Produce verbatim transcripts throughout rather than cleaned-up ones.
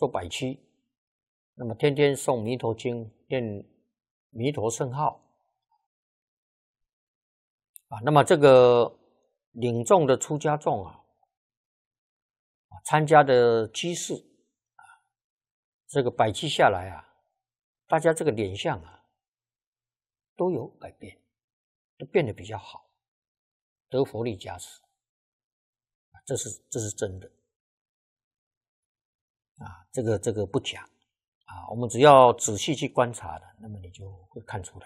做百七，那么天天诵弥陀经，念弥陀圣号啊。那么这个领众的出家众啊，参加的居士啊，这个百七下来啊，大家这个脸相啊都有改变，都变得比较好，得佛力加持，这是这是真的啊，这个这个不假啊，我们只要仔细去观察的，那么你就会看出来。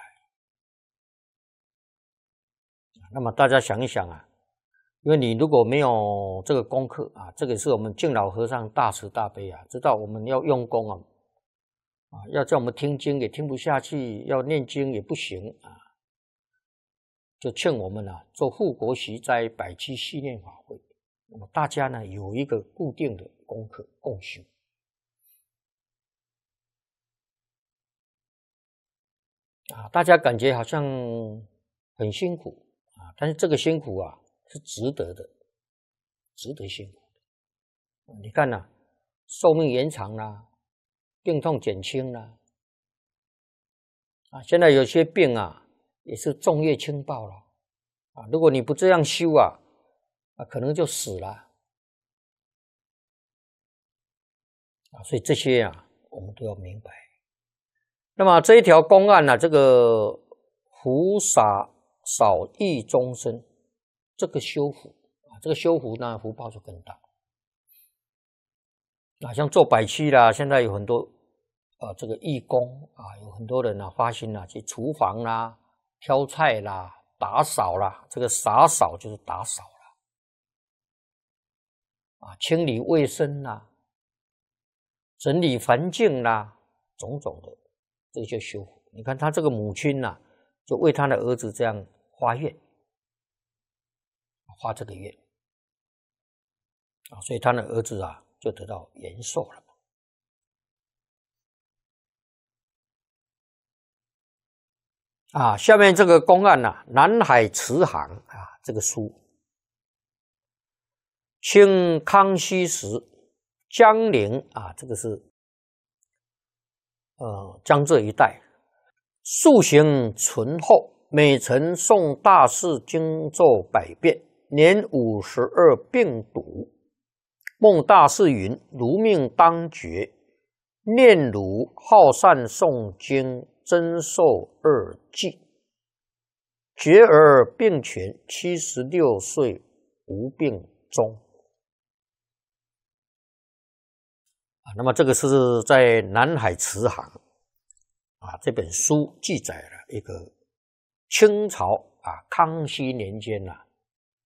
那么大家想一想啊，因为你如果没有这个功课啊，这个是我们敬老和尚大慈大悲啊，知道我们要用功啊，啊，要叫我们听经也听不下去，要念经也不行啊，就劝我们啊做护国习斋百七系念法会。那么大家呢有一个固定的功课共修啊，大家感觉好像很辛苦啊，但是这个辛苦啊是值得的，值得辛苦的。你看呐、啊，寿命延长啦、啊，病痛减轻啦、啊，啊，现在有些病啊也是重业轻报了啊，如果你不这样修啊，啊可能就死了啊，所以这些啊我们都要明白。那么这一条公案呢、啊，这个福洒少益终身，这个修福啊，这个修福呢福报就更大啊。像做百七啦，现在有很多啊这个义工啊，有很多人啊发心啊去厨房啦、挑菜啦、打扫啦，这个洒扫就是打扫啦，啊清理卫生啦、整理环境啦，种种的，这个就修福。你看他这个母亲呐、啊，就为他的儿子这样发愿，发这个愿啊，所以他的儿子啊就得到延寿了。啊，下面这个公案呐、啊，南海慈航啊，这个书，清康熙时，江陵啊，这个是呃江浙一带。素行醇厚，每晨诵大士经咒百遍，年五十二病笃。梦大士云：如命当绝，念如好善诵经，真寿二季。觉而病全，七十六岁无病终。啊，那么这个是在南海慈航啊，这本书记载了一个清朝啊康熙年间呐、啊，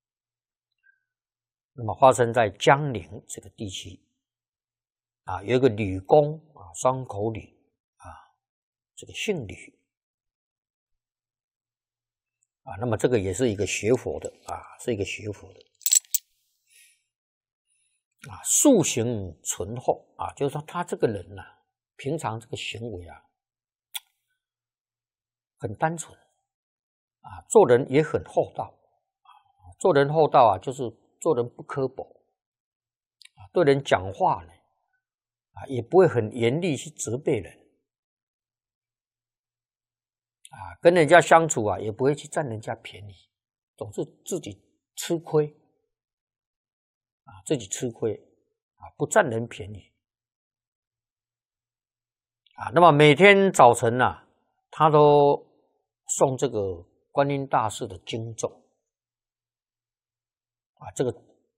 那么发生在江陵这个地区啊，有一个吕公啊，双口吕啊，这个姓吕啊，那么这个也是一个学佛的啊，是一个学佛的啊，素行醇厚啊，就是说他这个人呐、啊，平常这个行为啊。很单纯啊，做人也很厚道啊，做人厚道啊，就是做人不刻薄啊，对人讲话呢啊，也不会很严厉去责备人啊，跟人家相处啊，也不会去占人家便宜，总是自己吃亏啊，自己吃亏啊，不占人便宜啊。那么每天早晨呢、啊，他都诵这个观音大士的经咒啊，这个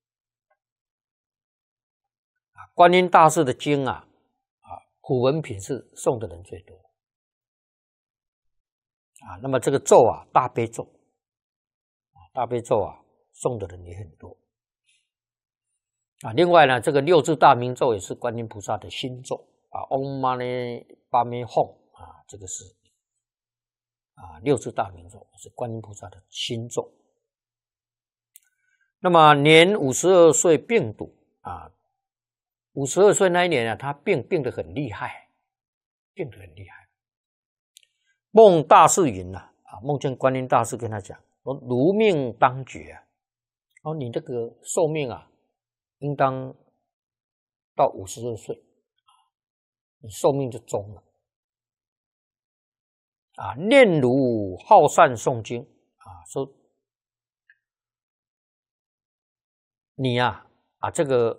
啊观音大士的经啊啊普文品是诵的人最多啊，那么这个咒啊大悲咒啊大悲咒啊诵的人也很多啊。另外呢，这个六字大明咒也是观音菩萨的心咒啊 ，Om Mani Padme Hum 啊，这个是。啊，六字大明咒是观音菩萨的心咒。那么年五十二岁病笃啊，五十二岁那一年啊，他病病得很厉害，病得很厉害。梦大士云呐、啊，啊，梦见观音大士跟他讲说：“如命当绝啊，哦，你这个寿命啊，应当到五十二岁你寿命就终了。啊，念如好善诵经啊，说你呀 啊, 啊，这个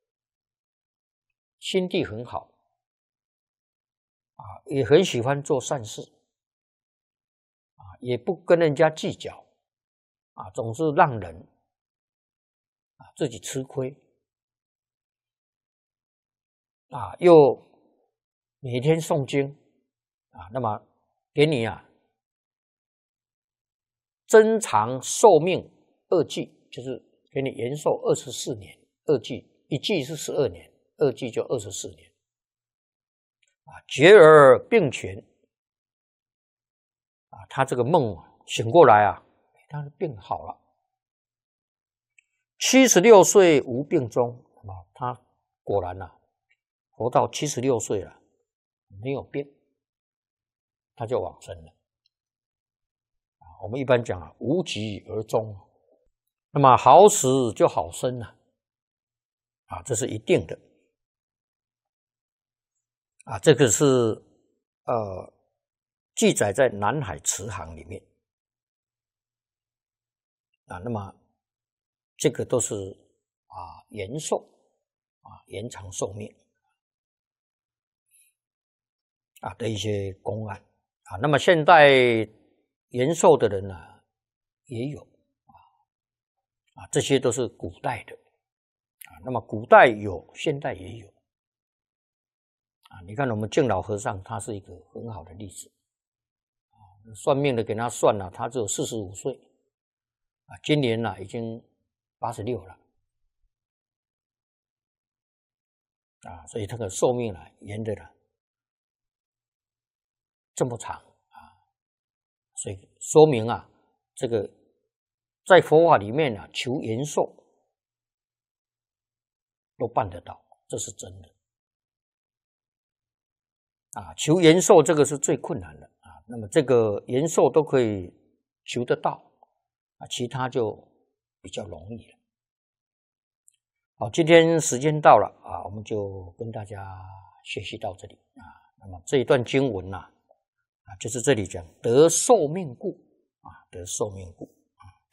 心地很好啊，也很喜欢做善事啊，也不跟人家计较啊，总是让人啊自己吃亏啊，又每天诵经啊，那么给你啊增长寿命二季，就是给你延寿二十四年，二季一季是十二年，二季就二十四年啊，觉而病全啊，他这个梦醒过来啊，他的病好了，七十六岁无病终啊，他果然啊活到七十六岁了，没有病，他就往生了。我们一般讲啊，无疾而终，那么好死就好生了啊，这是一定的啊，这个是呃记载在《南海慈航》里面啊，那么这个都是啊延寿啊延长寿命啊的一些公案啊，那么现代延寿的人呢、啊、也有啊啊，这些都是古代的啊，那么古代有，现代也有啊。你看我们敬老和尚，他是一个很好的例子啊。算命的给他算了，他只有四十五岁啊，今年呢、啊、已经八十六了啊，所以这个寿命呢延的了这么长。所以说明啊，这个在佛法里面啊，求延寿都办得到，这是真的啊。求延寿这个是最困难的啊，那么这个延寿都可以求得到啊，其他就比较容易了。好，今天时间到了啊，我们就跟大家学习到这里啊。那么这一段经文呐、啊。啊，就是这里讲得寿命故啊，得寿命故。